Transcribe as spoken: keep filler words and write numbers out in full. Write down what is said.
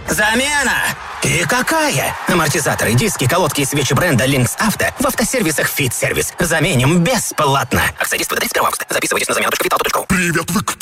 Замена! И какая? Амортизаторы, диски, колодки и свечи бренда Lynx Auto в автосервисах Fit Service. Заменим бесплатно. Акция действует до тридцать первого августа. Записывайтесь на замену точка витал точка ру. Привет, вы кто?